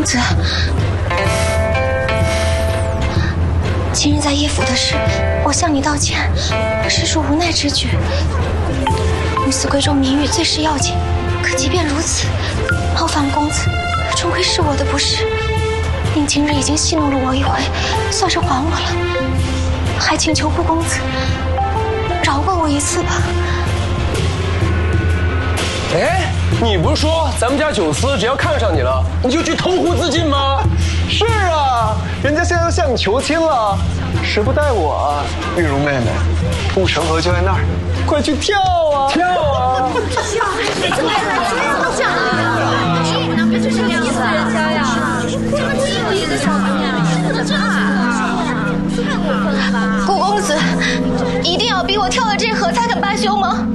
公子，今日在叶府的事，我向你道歉，实属无奈之举。女死闺中名誉最是要紧，可即便如此，冒犯公子，终归是我的不是。您今日已经戏弄了我一回，算是还我了，还请求顾公子饶过我一次吧。 哎，你不是说咱们家九思只要看上你了，你就去投湖自尽吗？ 是啊，人家现在都向你求亲了，时不待我啊，玉茹妹妹，护城河就在那儿，快去跳啊！跳啊！ 跳！怎么这样啊？这是两死人家呀！这么近的一个小姑娘，不能这样啊！太过分了吧！顾公子，一定要逼我跳了这河才肯罢休吗？